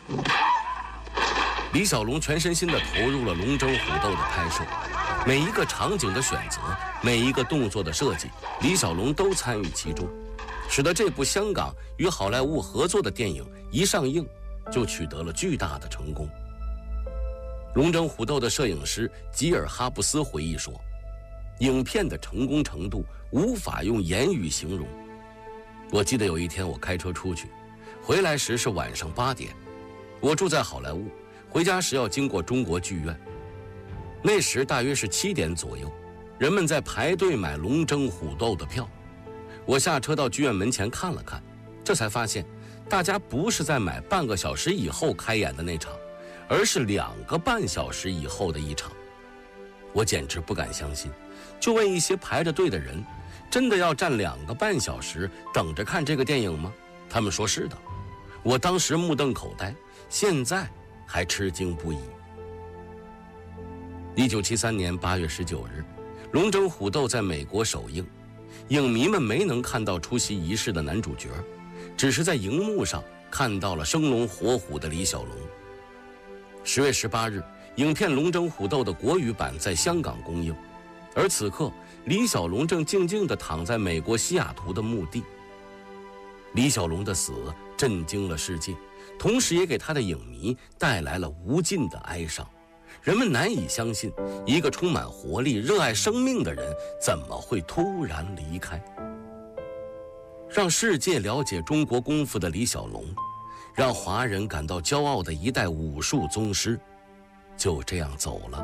李小龙全身心地投入了《龙争虎斗》的拍摄，每一个场景的选择，每一个动作的设计，李小龙都参与其中，使得这部香港与好莱坞合作的电影一上映就取得了巨大的成功。《龙争虎斗》的摄影师吉尔哈布斯回忆说，影片的成功程度无法用言语形容。我记得有一天我开车出去，回来时是晚上8点，我住在好莱坞，回家时要经过中国剧院。那时大约是7点左右，人们在排队买《龙争虎斗》的票。我下车到剧院门前看了看，这才发现大家不是在买半个小时以后开演的那场，而是2个半小时以后的一场。我简直不敢相信，就问一些排着队的人，真的要站2个半小时等着看这个电影吗？他们说是的。我当时目瞪口呆，现在还吃惊不已。1973年8月19日，《龙争虎斗》在美国首映，影迷们没能看到出席仪式的男主角，只是在荧幕上看到了生龙活虎的李小龙。10月18日，影片《龙争虎斗》的国语版在香港公映，而此刻李小龙正静静地躺在美国西雅图的墓地。李小龙的死震惊了世界，同时也给他的影迷带来了无尽的哀伤。人们难以相信，一个充满活力、热爱生命的人怎么会突然离开。让世界了解中国功夫的李小龙，让华人感到骄傲的一代武术宗师，就这样走了。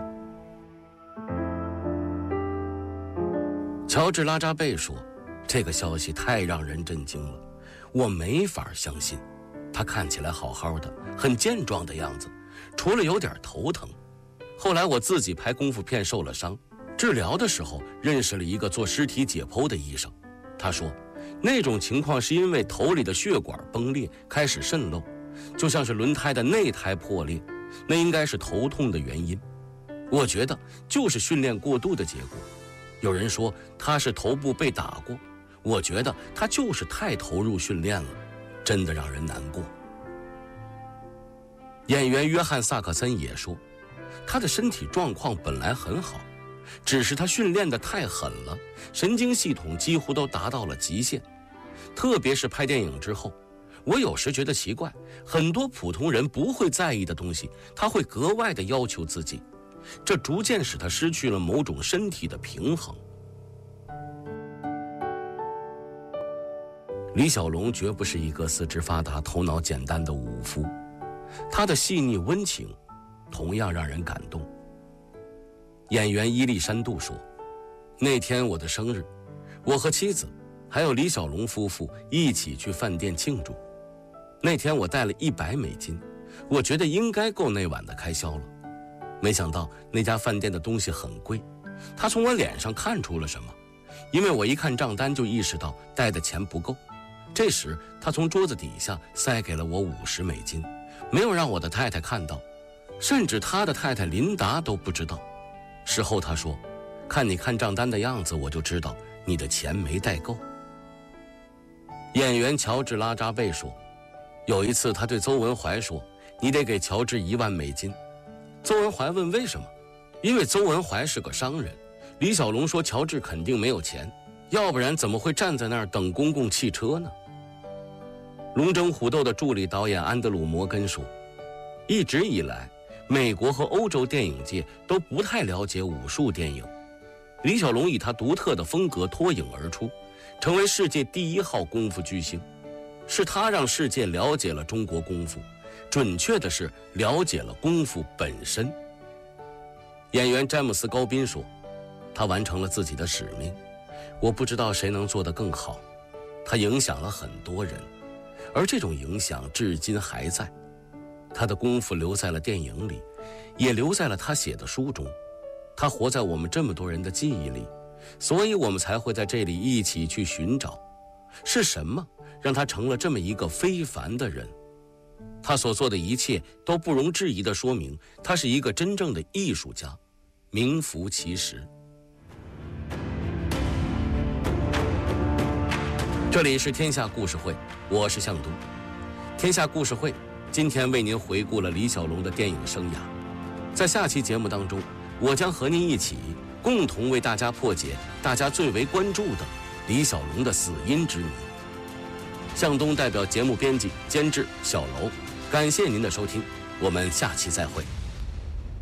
乔治·拉扎贝说，这个消息太让人震惊了，我没法相信。他看起来好好的，很健壮的样子，除了有点头疼。后来我自己拍功夫片受了伤，治疗的时候认识了一个做尸体解剖的医生。他说，那种情况是因为头里的血管崩裂，开始渗漏，就像是轮胎的内胎破裂，那应该是头痛的原因。我觉得就是训练过度的结果。有人说他是头部被打过，我觉得他就是太投入训练了，真的让人难过。演员约翰·萨克森也说，他的身体状况本来很好，只是他训练得太狠了，神经系统几乎都达到了极限。特别是拍电影之后，我有时觉得奇怪，很多普通人不会在意的东西，他会格外的要求自己，这逐渐使他失去了某种身体的平衡。李小龙绝不是一个四肢发达、头脑简单的武夫，他的细腻温情同样让人感动。演员伊丽珊度说，那天我的生日，我和妻子还有李小龙夫妇一起去饭店庆祝。那天我带了$100，我觉得应该够那晚的开销了。没想到那家饭店的东西很贵，他从我脸上看出了什么，因为我一看账单就意识到带的钱不够。这时他从桌子底下塞给了我$50，没有让我的太太看到，甚至他的太太琳达都不知道。事后他说，看你看账单的样子，我就知道你的钱没带够。演员乔治·拉扎贝说，有一次他对邹文怀说，你得给乔治$1万。邹文怀问为什么，因为邹文怀是个商人。李小龙说乔治肯定没有钱，要不然怎么会站在那儿等公共汽车呢？龙争虎斗的助理导演安德鲁·摩根说，一直以来美国和欧洲电影界都不太了解武术电影，李小龙以他独特的风格脱颖而出，成为世界第1号功夫巨星。是他让世界了解了中国功夫，准确的是了解了功夫本身。演员詹姆斯·高宾说，他完成了自己的使命，我不知道谁能做得更好。他影响了很多人，而这种影响至今还在。他的功夫留在了电影里，也留在了他写的书中，他活在我们这么多人的记忆里，所以我们才会在这里一起去寻找，是什么让他成了这么一个非凡的人。他所做的一切都不容置疑地说明他是一个真正的艺术家，名副其实。这里是天下故事会，我是向东。天下故事会今天为您回顾了李小龙的电影生涯，在下期节目当中，我将和您一起共同为大家破解大家最为关注的李小龙的死因之谜。向东代表节目编辑、监制小楼，感谢您的收听，我们下期再会。